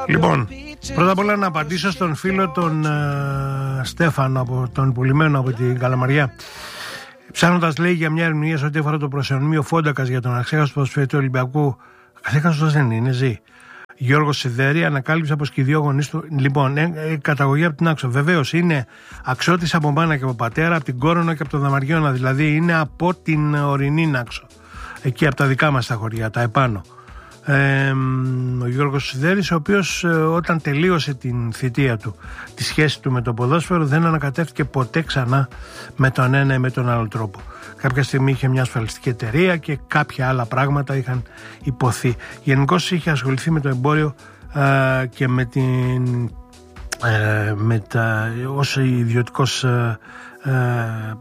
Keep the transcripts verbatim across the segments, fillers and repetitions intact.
Λοιπόν, πρώτα απ' όλα να απαντήσω στον φίλο τον uh, Στέφανο, από τον πουλημένο από την Καλαμαριά. Ψάχνοντας, λέει, για μια ερμηνεία σε ό,τι αφορά το προσωνύμιο Φόντακας για τον αξέχαστο ποδοσφαιριστή του Ολυμπιακού. Αξέχαστος δεν είναι, ζει. Γιώργο Σιδέρη, ανακάλυψε από σκηδιό γονείς του. Λοιπόν, ε, ε, καταγωγή από την Άξο. Βεβαίως είναι αξιώτης από μάνα και από πατέρα, από την Κόρονο και από το Δαμαριώνα. Δηλαδή είναι από την ορεινή Άξο. Εκεί από τα δικά μας τα χωριά, τα επάνω. Ε, ο Γιώργος Σιδέρης, ο οποίος ε, όταν τελείωσε την θητεία του, τη σχέση του με το ποδόσφαιρο, δεν ανακατεύτηκε ποτέ ξανά με τον ένα ή με τον άλλο τρόπο. Κάποια στιγμή είχε μια ασφαλιστική εταιρεία και κάποια άλλα πράγματα είχαν υποθεί. Γενικώς είχε ασχοληθεί με το εμπόριο ε, και με την ε, με τα, ως ιδιωτικός ε, ε,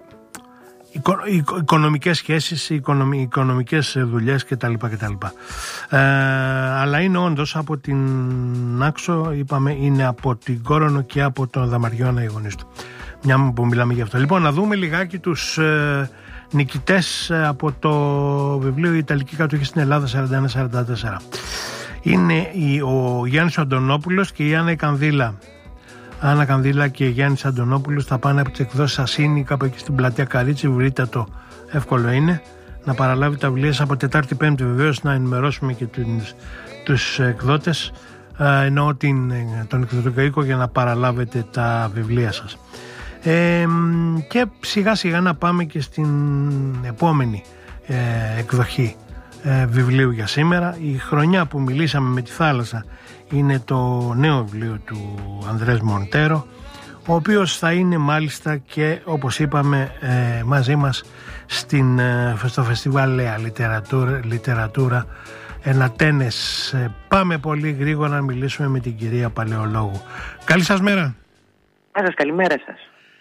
Οικο, οικο, οικονομικές σχέσεις, οικονομι, οικονομικές δουλειές κτλ. κτλ. Ε, αλλά είναι όντως από την Άξο, είπαμε, είναι από την Κόρονο και από τον Δαμαριώνα οι γονείς του. Μια που μιλάμε γι' αυτό. Λοιπόν, να δούμε λιγάκι τους ε, νικητές από το βιβλίο «Η Ιταλική κατοχή στην Ελλάδα σαράντα ένα σαράντα τέσσερα». Είναι η, ο Γιάννης Αντωνόπουλος και η Άννα Κανδύλα. Άννα Κανδύλα και Γιάννης Αντωνόπουλος θα πάνε από τις εκδόσεις Ασίνη, κάπου εκεί στην πλατεία Καρίτσι. Βρείτε το, εύκολο είναι να παραλάβει τα βιβλία σας από Τετάρτη Πέμπτη, βεβαίως, να ενημερώσουμε και τους, τους εκδότες, εννοώ την, τον εκδοτικό οίκο, για να παραλάβετε τα βιβλία σας. Ε, και σιγά σιγά να πάμε και στην επόμενη ε, εκδοχή ε, βιβλίου για σήμερα. Η χρονιά που μιλήσαμε με τη θάλασσα είναι το νέο βιβλίο του Ανδρές Μοντέρο, ο οποίος θα είναι μάλιστα και, όπως είπαμε, ε, μαζί μας στην, ε, στο φεστιβάλ Λέα Λιτερατούρα, Λιτερατούρα ένα τένες. Ε, πάμε πολύ γρήγορα να μιλήσουμε με την κυρία Παλαιολόγου. Καλή σας μέρα. Καλή σας, καλημέρα σας.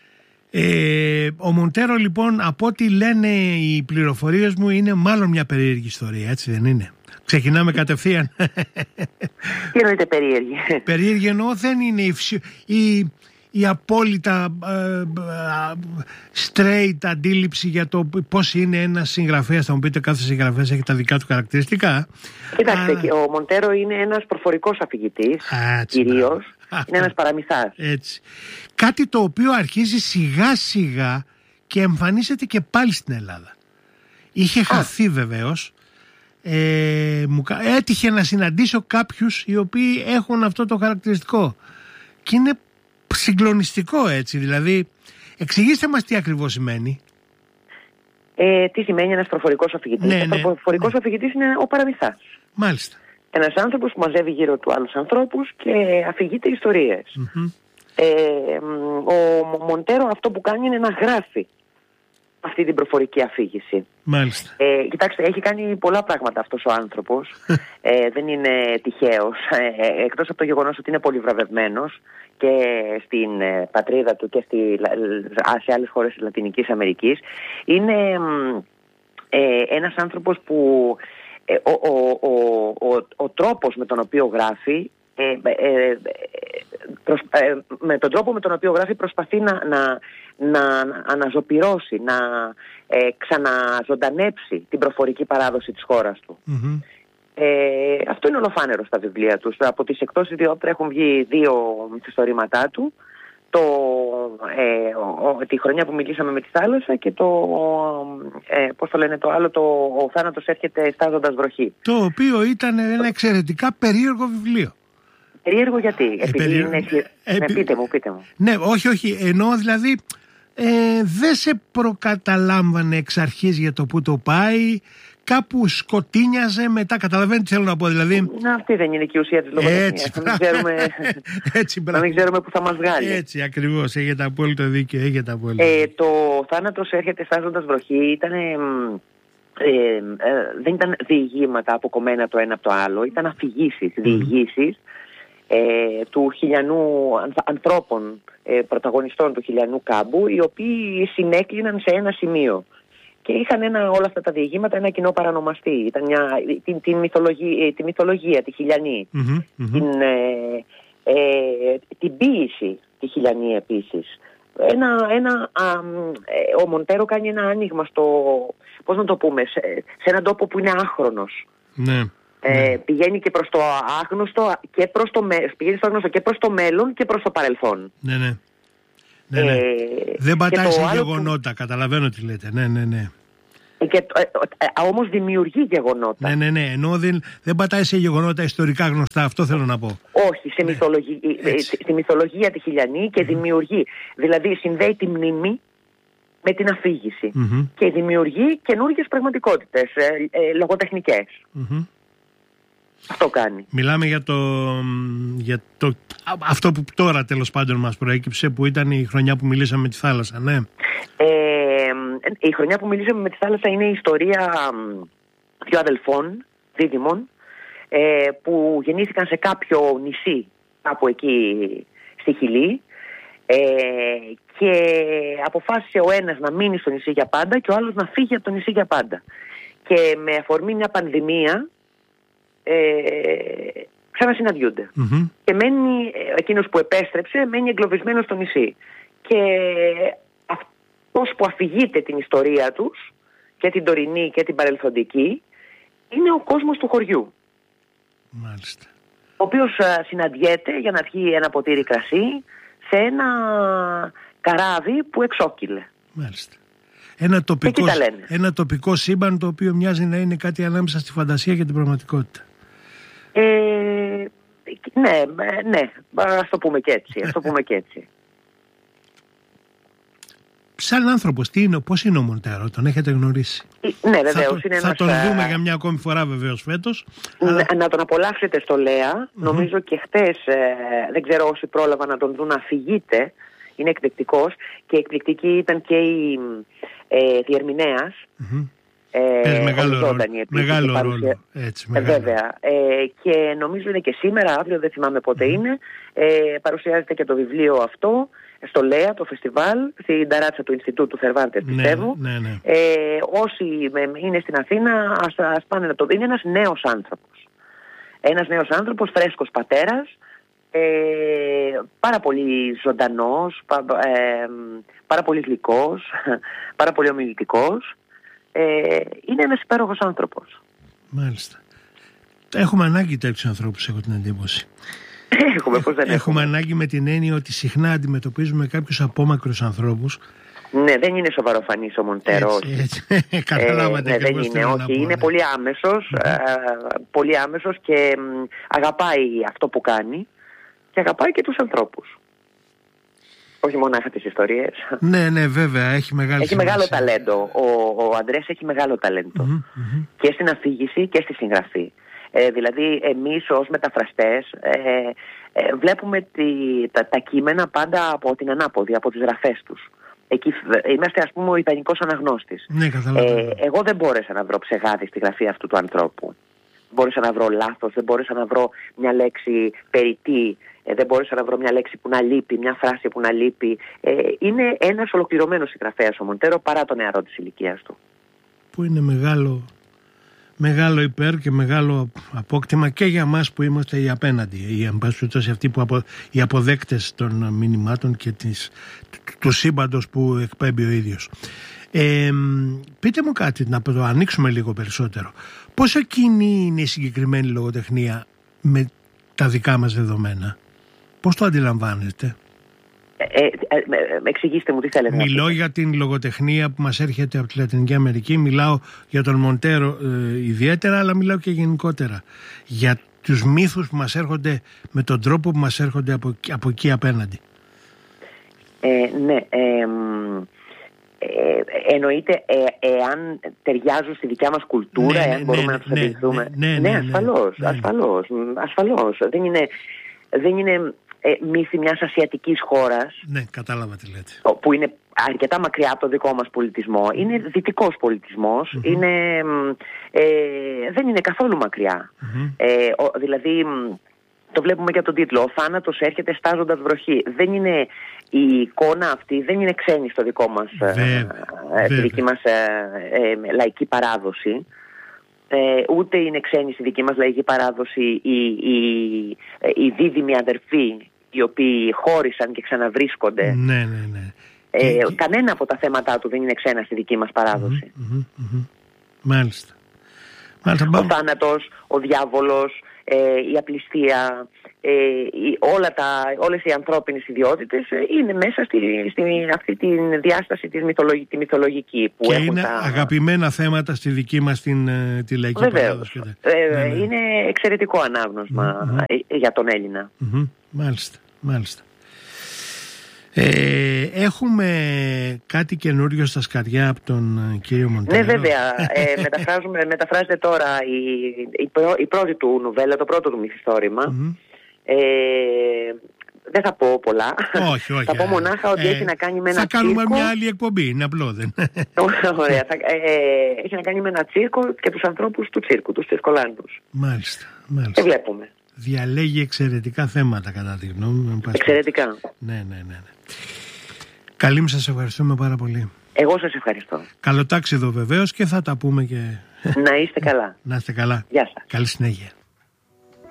Ε, ο Μοντέρο, λοιπόν, από ό,τι λένε οι πληροφορίες μου, είναι μάλλον μια περίεργη ιστορία, έτσι δεν είναι? Ξεκινάμε κατευθείαν. Τι εννοείται περίεργη? Περίεργη εννοώ, δεν είναι η, η, η απόλυτα ε, ε, straight αντίληψη για το πώς είναι ένας συγγραφέας. Θα μου πείτε, κάθε συγγραφέας έχει τα δικά του χαρακτηριστικά. Κοιτάξτε, Α, ο Μοντέρο είναι ένας προφορικός αφηγητής, κυρίως. Είναι ένας παραμυθάς. Έτσι. Κάτι το οποίο αρχίζει σιγά σιγά και εμφανίζεται και πάλι στην Ελλάδα. Είχε Α. χαθεί βεβαίως. Ε, μου, έτυχε να συναντήσω κάποιους οι οποίοι έχουν αυτό το χαρακτηριστικό και είναι συγκλονιστικό, έτσι. Δηλαδή, εξηγήστε μας τι ακριβώς σημαίνει. Ε, τι σημαίνει ένας προφορικός αφηγητής? Ναι, ένας ναι, προφορικός ναι. αφηγητής είναι ο παραμυθάς. Μάλιστα. Ένας άνθρωπος που μαζεύει γύρω του άλλους ανθρώπους και αφηγείται ιστορίες. Mm-hmm. Ε, ο Μοντέρο αυτό που κάνει είναι να γράφει αυτή την προφορική αφήγηση. Μάλιστα. Ε, κοιτάξτε, έχει κάνει πολλά πράγματα αυτός ο άνθρωπος. ε, δεν είναι τυχαίος. Ε, εκτός από το γεγονός ότι είναι πολύ βραβευμένος και στην ε, πατρίδα του και στη, σε άλλες χώρες της Λατινικής Αμερικής. Είναι ε, ένας άνθρωπος που ε, ο, ο, ο, ο, ο τρόπος με τον οποίο γράφει Ε, ε, προσ, ε, με τον τρόπο με τον οποίο γράφει προσπαθεί να, να, να αναζωπυρώσει, να ε, ξαναζωντανέψει την προφορική παράδοση της χώρας του. Mm-hmm. Ε, αυτό είναι ολοφάνερο στα βιβλία του. Από τις εκτός ιδιόπτρα έχουν βγει δύο μυθιστορήματά του. Το, ε, ο, ο, τη χρονιά που μιλήσαμε με τη θάλασσα και το, ε, πώς το λένε το άλλο, το «Ο θάνατος έρχεται στάζοντας βροχή». Το οποίο ήταν ένα εξαιρετικά περίεργο βιβλίο. Περίεργο γιατί? Ε, Επειδή περίεργο, είναι... ε, ναι, πείτε μου, πείτε μου. Ναι, όχι, όχι. Εννοώ δηλαδή ε, δεν σε προκαταλάμβανε εξ αρχής για το που το πάει. Κάπου σκοτίνιαζε μετά. Καταλαβαίνετε τι θέλω να πω, δηλαδή. Να, αυτή δεν είναι και η ουσία της λογοτεχνίας. Να μην ξέρουμε, έτσι, να μην ξέρουμε που θα μας βγάλει. Έτσι, ακριβώς. Έχετε απόλυτο δίκιο. Έχετε απόλυτο. Ε, το θάνατος έρχεται στάζοντας βροχή ήταν... Ε, ε, ε, δεν ήταν διηγήματα αποκομμένα το ένα από το άλλο. Ήταν αφηγήσεις, διηγήσεις. Ε, του χιλιανού ανθρώπων, ε, πρωταγωνιστών του χιλιανού κάμπου, οι οποίοι συνέκλειναν σε ένα σημείο και είχαν ένα, όλα αυτά τα διηγήματα ένα κοινό παρανομαστή. Ήταν μια, την, την, μυθολογία, τη μυθολογία, τη χιλιανή, mm-hmm, mm-hmm. Την, ε, ε, την ποίηση τη χιλιανή επίσης. Ένα, ένα, α, ε, ο Μοντέρο κάνει ένα άνοιγμα στο, πώς να το πούμε, σε, σε έναν τόπο που είναι άχρονος. Ναι. Ε, ναι. Πηγαίνει και προς το άγνωστο και προς το, πηγαίνει στο άγνωστο και προς το μέλλον και προς το παρελθόν. Ναι, ναι. ναι, ναι. Ε, Δεν πατάει σε γεγονότα, που... καταλαβαίνω τι λέτε. Ναι, ναι, ναι. Και, ε, ε, ε, όμως δημιουργεί γεγονότα. Ναι, ναι, ναι. Ενώ δεν, δεν πατάει σε γεγονότα ιστορικά γνωστά, αυτό θέλω να πω. Όχι, σε ναι. μυθολογία, στη μυθολογία τη χιλιανή και mm-hmm. δημιουργεί. Δηλαδή συνδέει τη μνήμη με την αφήγηση. Mm-hmm. Και δημιουργεί καινούργιες πραγματικότητες, ε, ε, λογοτεχνικές. Mm-hmm. Αυτό κάνει. Μιλάμε για το, για το αυτό που τώρα τέλος πάντων μας προέκυψε, που ήταν η χρονιά που μιλήσαμε με τη θάλασσα, ναι. Ε, η χρονιά που μιλήσαμε με τη θάλασσα είναι η ιστορία δύο αδελφών, δίδυμων, ε, που γεννήθηκαν σε κάποιο νησί, κάπου εκεί στη Χιλή, ε, και αποφάσισε ο ένας να μείνει στο νησί για πάντα και ο άλλος να φύγει από το νησί για πάντα. Και με αφορμή μια πανδημία ε, ξανασυναντιούνται. Mm-hmm. Και μένει, εκείνος που επέστρεψε μένει εγκλωβισμένος στο νησί. Και αυτός που αφηγείται την ιστορία τους, και την τωρινή και την παρελθοντική, είναι ο κόσμος του χωριού. Μάλιστα. Ο οποίος α, συναντιέται για να πιει ένα ποτήρι κρασί σε ένα καράβι που εξόκυλε. Μάλιστα. Ένα τοπικό, ένα τοπικό σύμπαν το οποίο μοιάζει να είναι κάτι ανάμεσα στη φαντασία και την πραγματικότητα. Ε, ναι, ναι, ας το πούμε και έτσι, ας το πούμε και έτσι. Σαν άνθρωπος, τι είναι, πώς είναι ο Μοντέρο, τον έχετε γνωρίσει? Ναι, βεβαίως. Θα, είναι θα ένας, τον δούμε για μια ακόμη φορά βεβαίως φέτος. Να, αλλά... να τον απολαύσετε στο Λέα. Mm-hmm. Νομίζω και χτες, ε, δεν ξέρω όσοι πρόλαβαν να τον δουν, να φυγείτε. Είναι εκπληκτικός και εκπληκτική ήταν και η ε, διερμηνέας. Mm-hmm. Ε, Πες μεγάλο ρόλο. Επίσης, μεγάλο ρόλο. Έτσι, μεγάλο. Ε, βέβαια. Ε, και νομίζω είναι και σήμερα, αύριο δεν θυμάμαι πότε mm-hmm. είναι. Ε, παρουσιάζεται και το βιβλίο αυτό στο Λέα, το φεστιβάλ, στην ταράτσα του Ινστιτούτου Θερβάντες, πιστεύω. Ναι, ναι, ναι. Ε, όσοι είναι στην Αθήνα, ας, ας πάνε να το δουν. Είναι ένας νέος άνθρωπος. Ένας νέος άνθρωπος, φρέσκος πατέρας, ε, πάρα πολύ ζωντανός, πα, ε, πάρα πολύ γλυκός, πάρα πολύ ομιλητικός. Ε, είναι ένας υπέροχος άνθρωπος. Μάλιστα. Έχουμε ανάγκη τέτοιους ανθρώπους, έχω την εντύπωση. Έχουμε, πώς δεν έχουμε. έχουμε. Ανάγκη με την έννοια ότι συχνά αντιμετωπίζουμε κάποιους απόμακρους ανθρώπους. Ναι, δεν είναι σοβαροφανής ο Μοντέρο. Έτσι, έτσι. Καταλάβατε. Ε, ναι, δεν είναι, όχι. Πω, είναι ναι. πολύ άμεσος, mm-hmm. ε, πολύ άμεσος και μ, αγαπάει αυτό που κάνει και αγαπάει και τους ανθρώπους. Όχι μονάχα τις ιστορίες. Ναι, ναι, βέβαια, έχει μεγάλη Έχει μεγάλο ταλέντο. Ο, ο Αντρέας έχει μεγάλο ταλέντο. Mm-hmm, mm-hmm. Και στην αφήγηση και στη συγγραφή. Ε, δηλαδή εμείς ως μεταφραστές ε, ε, βλέπουμε τη, τα, τα κείμενα πάντα από την ανάποδη, από τις γραφές τους. Εκεί είμαστε, ας πούμε, ο ιδανικός αναγνώστης. Ναι, ε, εγώ δεν μπόρεσα να βρω ψεγάδι στη γραφή αυτού του ανθρώπου. Μπόρεσα να βρω λάθος, δεν μπόρεσα να βρω μια λέξη περιττή, ε, δεν μπόρεσα να βρω μια λέξη που να λείπει, μια φράση που να λείπει. Ε, είναι ένας ολοκληρωμένος συγγραφέας ο Μοντέρο, παρά το νεαρό της ηλικίας του. Που είναι μεγάλο... Μεγάλο υπέρ και μεγάλο απόκτημα και για μας που είμαστε οι απέναντι, οι αμπάσχετες, αυτοί που απο, οι αποδέκτες των μηνυμάτων και της, του, του σύμπαντος που εκπέμπει ο ίδιος. Ε, πείτε μου κάτι, να το ανοίξουμε λίγο περισσότερο. Πόσο κοινή είναι η συγκεκριμένη λογοτεχνία με τα δικά μας δεδομένα? Πώς το αντιλαμβάνεστε? Ε, ε, ε, εξηγήστε μου τι θέλετε. Μιλώ για την λογοτεχνία που μας έρχεται από τη Λατινική Αμερική, μιλάω για τον Μοντέρο ε, ιδιαίτερα, αλλά μιλάω και γενικότερα για τους μύθους που μας έρχονται με τον τρόπο που μας έρχονται από, από εκεί απέναντι. Ε, ναι, ε, ε, εννοείται ε, εάν ταιριάζουν στη δικιά μας κουλτούρα, ναι, εάν ναι, μπορούμε ναι, να τους ναι, αντιληφθούμε. Ναι, ναι, ναι, ναι, ασφαλώς, ναι, ναι. ασφαλώς, ασφαλώς. Δεν είναι, δεν είναι ε, μύθι μιας ασιατικής χώρας. Ναι, κατάλαβα τι λέτε. Που είναι αρκετά μακριά από το δικό μας πολιτισμό. Είναι δυτικός πολιτισμός. Mm-hmm. Είναι, ε, δεν είναι καθόλου μακριά. Mm-hmm. Ε, ο, δηλαδή, το βλέπουμε για τον τίτλο. Ο θάνατος έρχεται στάζοντας βροχή. Δεν είναι η εικόνα αυτή, δεν είναι ξένη στο δικό μας, Βέβαια. ε, στη δική μας ε, ε, λαϊκή παράδοση. Ε, ούτε είναι ξένη στη δική μας λαϊκή παράδοση οι, οι, οι δίδυμοι αδερφοί οι οποίοι χώρισαν και ξαναβρίσκονται. Ναι, ναι, ναι. Ε, και... Κανένα από τα θέματα του δεν είναι ξένα στη δική μας παράδοση. Mm-hmm, mm-hmm. Μάλιστα. Μάλιστα, ο θάνατος, ο διάβολος, ε, η απληστία, ε, η, όλα τα, όλες οι ανθρώπινες ιδιότητες ε, είναι μέσα στη, στη, αυτή τη διάσταση της μυθολογική, τη μυθολογική που και έχουν είναι τα... αγαπημένα θέματα στη δική μας την, τη λαϊκή παράδοση. Ε, ναι, ναι. Είναι εξαιρετικό ανάγνωσμα mm-hmm. για τον Έλληνα. Mm-hmm. Μάλιστα, μάλιστα. Ε, έχουμε κάτι καινούριο στα σκαριά από τον κύριο Μοντέρο. Ναι, βέβαια. ε, μεταφράζεται τώρα η, η, πρω, η πρώτη του νουβέλα, το πρώτο του μυθιστόρημα. Mm-hmm. ε, δεν θα πω πολλά. Όχι, όχι. Θα πω μονάχα ότι ε, έχει να κάνει με ένα τσίρκο. Θα κάνουμε μια άλλη εκπομπή, είναι απλό, δεν. Ωραία. Θα, ε, έχει να κάνει με ένα τσίρκο και τους ανθρώπους του τσίρκου, τους τσιρκολάνους. Μάλιστα, μάλιστα. Και βλέπουμε. Διαλέγει εξαιρετικά θέματα, κατά τη γνώμη μου. Εξαιρετικά. Ναι, ναι, ναι, ναι. Καλή μου, σας ευχαριστούμε πάρα πολύ. Εγώ σας ευχαριστώ. Καλό τάξιδο βεβαίως και θα τα πούμε και... Να είστε καλά. Να είστε καλά. Γεια σας. Καλή συνέχεια.